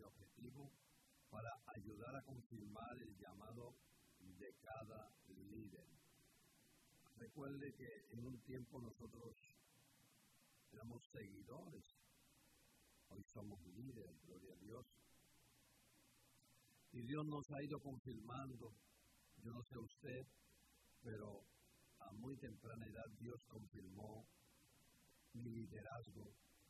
objetivo para ayudar a confirmar el llamado de cada líder. Recuerde que en un tiempo nosotros éramos seguidores, hoy somos líderes, gloria a Dios. Y Dios nos ha ido confirmando, yo no sé usted, pero a muy temprana edad Dios confirmó mi liderazgo.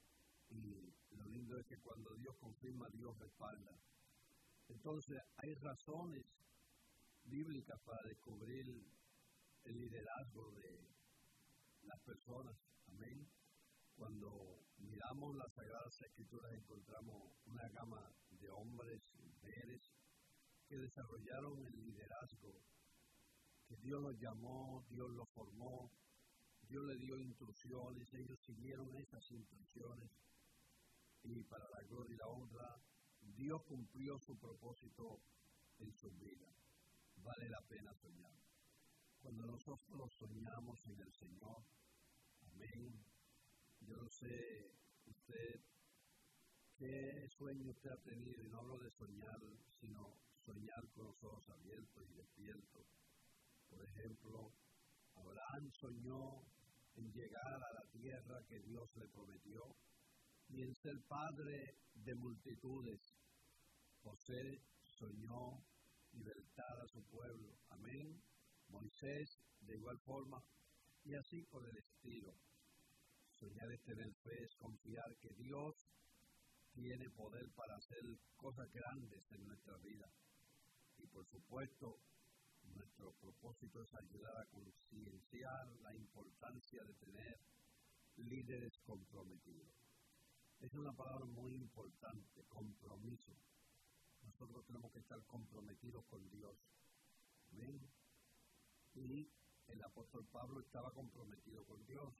Y lo lindo es que cuando Dios confirma, Dios respalda. Entonces, hay razones bíblicas para descubrir el liderazgo de las personas. Amén. Cuando miramos las Sagradas Escrituras, encontramos una gama de hombres y mujeres que desarrollaron el liderazgo, que Dios los llamó, Dios los formó, Dios les dio instrucciones, ellos siguieron esas instrucciones y para la gloria y la honra, Dios cumplió su propósito en su vida. Vale la pena soñar. Cuando nosotros soñamos en el Señor, amén. Yo no sé usted qué sueño usted ha tenido, y no hablo de soñar, sino soñar con los ojos abiertos y despiertos. Por ejemplo, Abraham soñó en llegar a la tierra que Dios le prometió y en ser padre de multitudes. José soñó libertar a su pueblo. Amén. Moisés, de igual forma, y así por el estilo. Soñar es tener fe, es confiar que Dios tiene poder para hacer cosas grandes en nuestra vida. Y por supuesto, nuestro propósito es ayudar a concienciar la importancia de tener líderes comprometidos. Es una palabra muy importante, compromiso. Nosotros tenemos que estar comprometidos con Dios. ¿Ven? Y el apóstol Pablo estaba comprometido con Dios.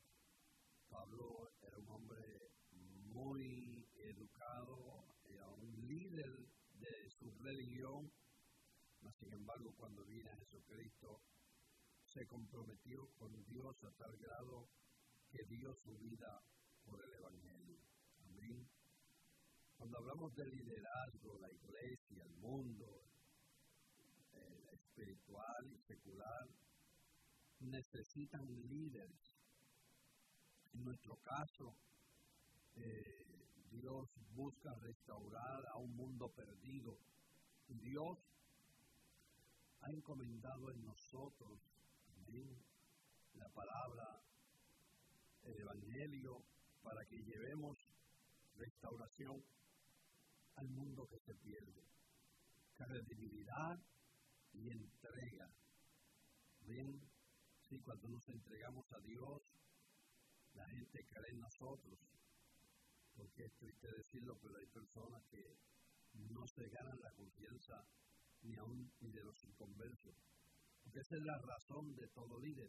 Pablo era un hombre muy educado, era un líder de su religión, mas sin embargo cuando viene a Jesucristo se comprometió con Dios a tal grado que dio su vida por el Evangelio. Amén. Cuando hablamos de liderazgo, la iglesia, el mundo, espiritual y secular, necesitan líderes. En nuestro caso, Dios busca restaurar a un mundo perdido. Y Dios ha encomendado en nosotros, amén, la palabra, el Evangelio, para que llevemos restauración al mundo que se pierde. Credibilidad y entrega. Ven, sí, cuando nos entregamos a Dios, la gente cree en nosotros, porque es triste decirlo, pero hay personas que no se ganan la confianza ni de los inconversos, porque esa es la razón de todo líder,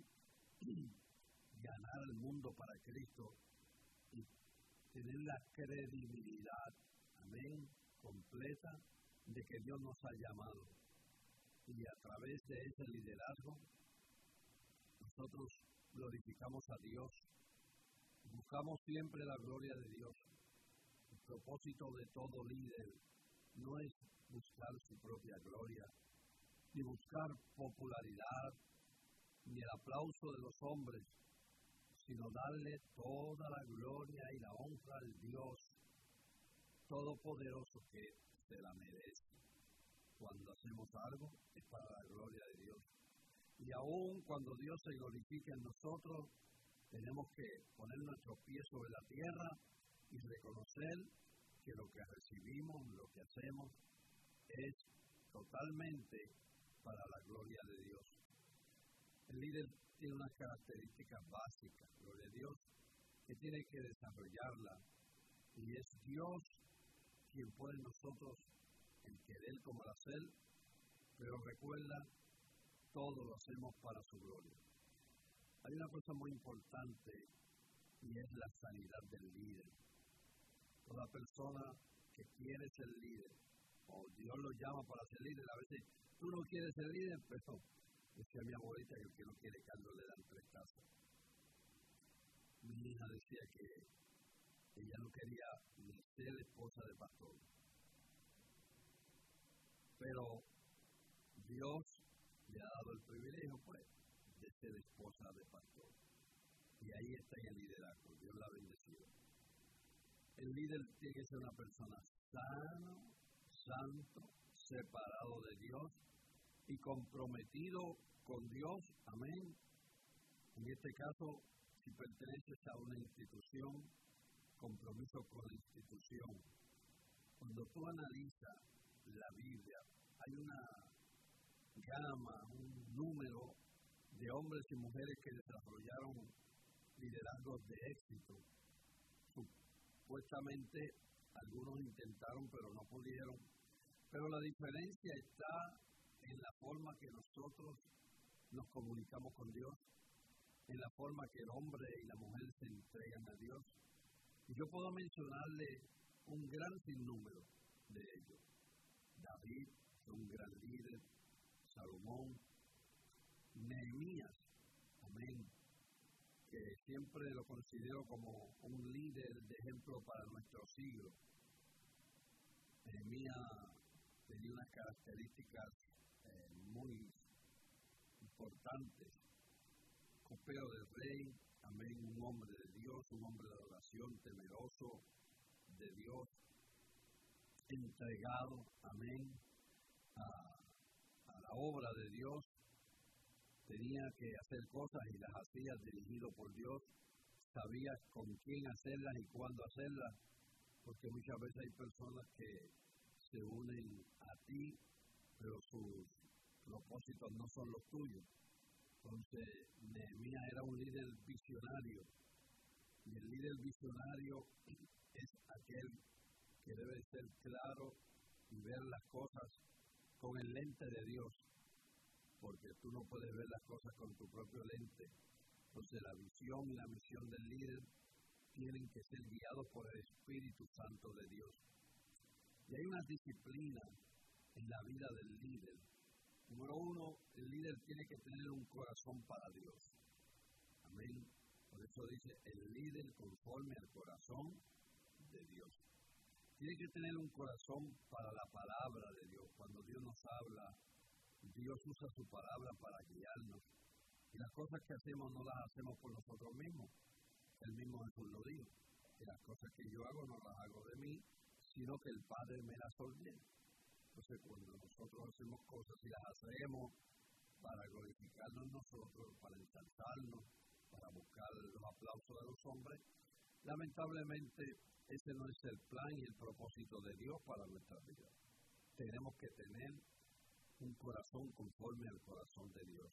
ganar el mundo para Cristo y tener la credibilidad, amén, completa, de que Dios nos ha llamado. Y a través de ese liderazgo, nosotros glorificamos a Dios. Buscamos siempre la gloria de Dios. El propósito de todo líder no es buscar su propia gloria, ni buscar popularidad, ni el aplauso de los hombres, sino darle toda la gloria y la honra al Dios Todopoderoso que se la merece. Cuando hacemos algo es para la gloria de Dios. Y aún cuando Dios se glorifica en nosotros, tenemos que poner nuestros pies sobre la tierra y reconocer que lo que recibimos, lo que hacemos, es totalmente para la gloria de Dios. El líder tiene unas características básicas, gloria a Dios, que tiene que desarrollarla. Y es Dios quien pone en nosotros el querer como el hacer, pero recuerda, todo lo hacemos para su gloria. Hay una cosa muy importante y es la sanidad del líder. Toda persona que quiere ser líder, o Dios lo llama para ser líder, a veces tú no quieres ser líder, pero decía mi abuelita que el que no quiere caldo le dan 3 tazas. Mi hija decía que ella no quería ni ser esposa de pastor, Pero Dios le ha dado el privilegio, pues, de ser esposa de pastor. Y ahí está en el liderazgo. Dios la ha bendecido. El líder tiene que ser una persona sano, santo, separado de Dios y comprometido con Dios. Amén. En este caso, si perteneces a una institución, compromiso con la institución. Cuando tú analizas la Biblia, hay una gama, un número de hombres y mujeres que desarrollaron liderazgos de éxito. Supuestamente algunos intentaron pero no pudieron, pero la diferencia está en la forma que nosotros nos comunicamos con Dios, en la forma que el hombre y la mujer se entregan a Dios. Y yo puedo mencionarle un gran sinnúmero de ellos. David fue un gran líder, Salomón, Nehemías, amén, que siempre lo considero como un líder de ejemplo para nuestro siglo. Nehemías tenía unas características muy importantes. Copero del rey, amén, un hombre de Dios, un hombre de oración, temeroso de Dios, entregado, amén, a la obra de Dios. Tenía que hacer cosas y las hacía dirigido por Dios. Sabía con quién hacerlas y cuándo hacerlas, porque muchas veces hay personas que se unen a ti, pero sus propósitos no son los tuyos. Entonces, Nehemías era un líder visionario, y el líder visionario es aquel que debe ser claro y ver las cosas con el lente de Dios, porque tú no puedes ver las cosas con tu propio lente. Entonces, la visión y la misión del líder tienen que ser guiados por el Espíritu Santo de Dios. Y hay una disciplina en la vida del líder. Número uno, el líder tiene que tener un corazón para Dios. Amén. Por eso dice, el líder conforme al corazón de Dios. Tiene que tener un corazón para la palabra de Dios. Cuando Dios nos habla, Dios usa su palabra para guiarnos. Y las cosas que hacemos no las hacemos por nosotros mismos. El mismo Jesús lo dijo, que las cosas que yo hago no las hago de mí, sino que el Padre me las ordena. Entonces, cuando nosotros hacemos cosas y las hacemos para glorificarnos nosotros, para ensalzarnos, para buscar los aplausos de los hombres, lamentablemente ese no es el plan y el propósito de Dios para nuestra vida. Tenemos que tener un corazón conforme al corazón de Dios.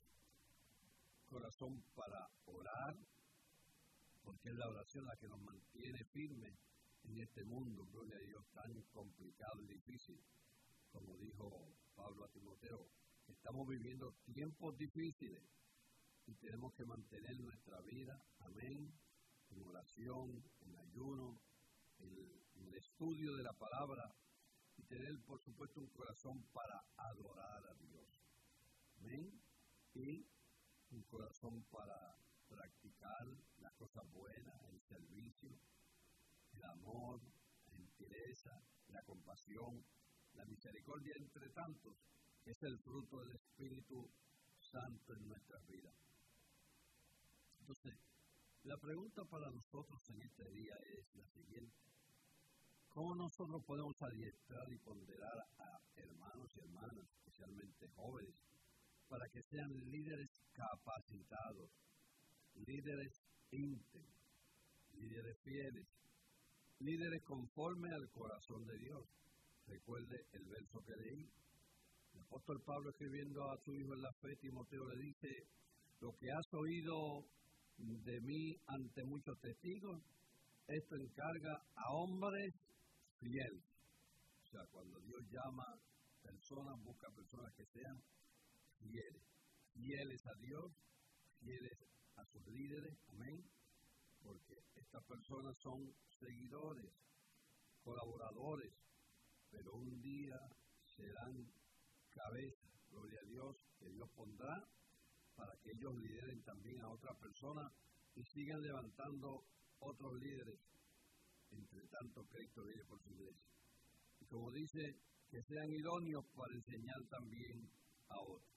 Corazón para orar, porque es la oración la que nos mantiene firmes en este mundo, gloria a Dios, tan complicado y difícil. Como dijo Pablo a Timoteo, estamos viviendo tiempos difíciles y tenemos que mantener nuestra vida, amén, en oración, en ayuno, en el estudio de la palabra y tener, por supuesto, un corazón para adorar a Dios, amén, y un corazón para practicar las cosas buenas, el servicio, el amor, la gentileza, la compasión, la misericordia, entre tantos, es el fruto del Espíritu Santo en nuestras vidas. Entonces, la pregunta para nosotros en este día es la siguiente. ¿Cómo nosotros podemos adiestrar y ponderar a hermanos y hermanas, especialmente jóvenes, para que sean líderes capacitados, líderes íntegros, líderes fieles, líderes conforme al corazón de Dios? Recuerde el verso que leí. El apóstol Pablo, escribiendo a su hijo en la fe, Timoteo, le dice, lo que has oído de mí ante muchos testigos, esto encarga a hombres fieles. O sea, cuando Dios llama personas, busca personas que sean fieles. Fieles a Dios, fieles a sus líderes, amén. Porque estas personas son seguidores, colaboradores, pero un día serán cabeza, gloria a Dios, que Dios pondrá para que ellos lideren también a otras personas y sigan levantando otros líderes. Entre tanto, Cristo viene por su iglesia. Y como dice que sean idóneos para enseñar también a otros.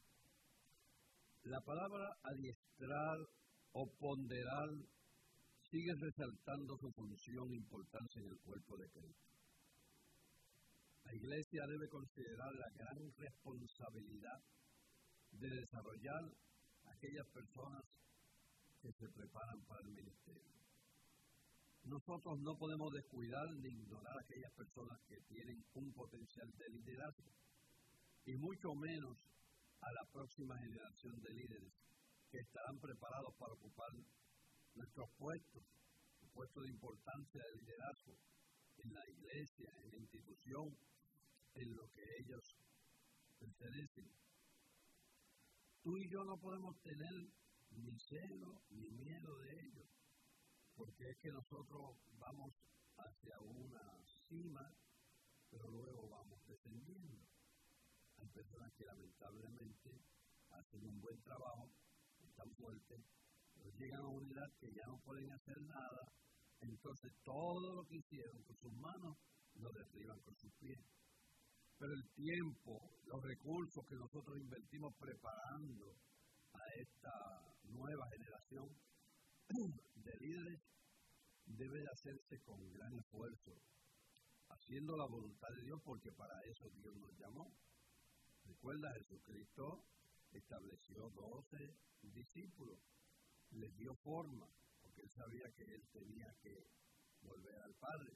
La palabra adiestrar o ponderar sigue resaltando su función e importancia en el cuerpo de Cristo. La Iglesia debe considerar la gran responsabilidad de desarrollar a aquellas personas que se preparan para el ministerio. Nosotros no podemos descuidar ni ignorar a aquellas personas que tienen un potencial de liderazgo, y mucho menos a la próxima generación de líderes que estarán preparados para ocupar nuestros puestos de importancia de liderazgo en la iglesia, en la institución, en lo que ellos pertenecen. Tú y yo no podemos tener ni celo ni miedo de ellos, porque es que nosotros vamos hacia una cima, pero luego vamos descendiendo. Hay personas que lamentablemente hacen un buen trabajo, están fuertes, pero llegan a una edad que ya no pueden hacer nada, entonces todo lo que hicieron con sus manos lo derriban con sus pies. Pero el tiempo, los recursos que nosotros invertimos preparando a esta nueva generación de líderes debe de hacerse con gran esfuerzo, haciendo la voluntad de Dios, porque para eso Dios nos llamó. Recuerda, Jesucristo estableció 12 discípulos, les dio forma, porque él sabía que él tenía que volver al Padre.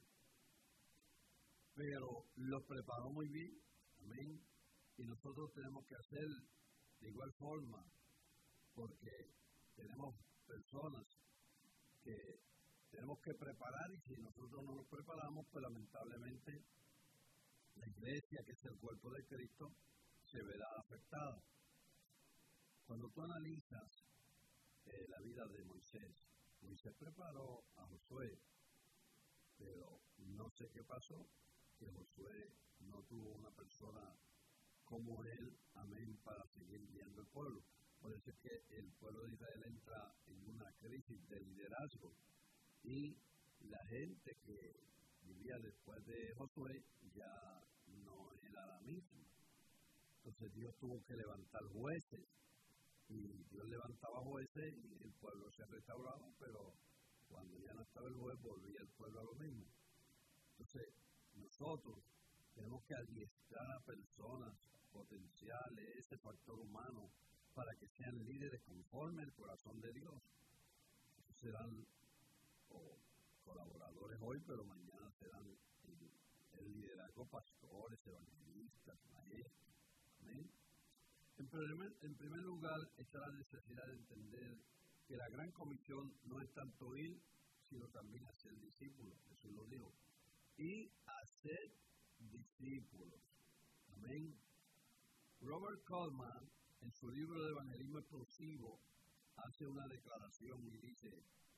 Pero los preparó muy bien, amén, y nosotros tenemos que hacer de igual forma, porque tenemos personas que tenemos que preparar, y si nosotros no nos preparamos, pues lamentablemente la iglesia, que es el cuerpo de Cristo, se verá afectada. Cuando tú analizas la vida de Moisés, Moisés preparó a Josué, pero no sé qué pasó, que Josué no tuvo una persona como él, amén, para seguir guiando el pueblo. Por eso es que el pueblo de Israel entra en una crisis de liderazgo, y la gente que vivía después de Josué ya no era la misma. Entonces Dios tuvo que levantar jueces, y Dios levantaba jueces y el pueblo se restauraba, pero cuando ya no estaba el juez volvía el pueblo a lo mismo. Entonces nosotros tenemos que adiestrar a personas potenciales, ese factor humano, para que sean líderes conforme al corazón de Dios. Esos serán colaboradores hoy, pero mañana serán el liderazgo, pastores, evangelistas, maestros. Amén. En primer lugar, está la necesidad de entender que la gran comisión no es tanto ir, sino también hacer discípulos. Jesús lo dijo. Y hacer discípulos. Amén. Robert Coleman, en su libro de Evangelismo Explosivo, hace una declaración y dice: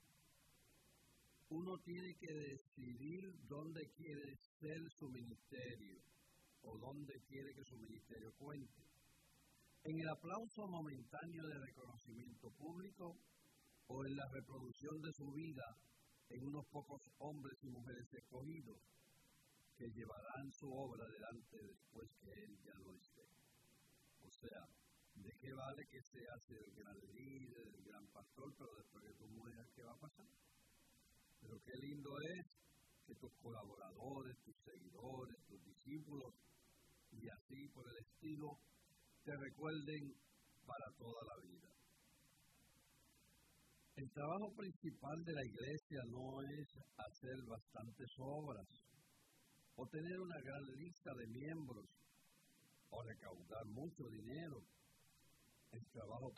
uno tiene que decidir dónde quiere ser su ministerio, o dónde quiere que su ministerio cuente. En el aplauso momentáneo de reconocimiento público, o en la reproducción de su vida en unos pocos hombres y mujeres escogidos que llevarán su obra adelante después que él ya lo esté. O sea, ¿de qué vale que seas el gran líder, el gran pastor, pero después que tú mueras, qué va a pasar? Pero qué lindo es que tus colaboradores, tus seguidores, tus discípulos, y así por el estilo, te recuerden para toda la vida. El trabajo principal de la iglesia no es hacer bastantes obras, o tener una gran lista de miembros, o recaudar mucho dinero. El trabajo